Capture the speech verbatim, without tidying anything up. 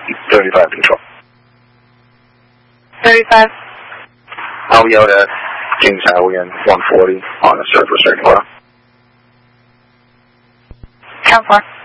thirty-five control. thirty-five. I'll out at Kings Highway and one forty on the surface right now. Count four.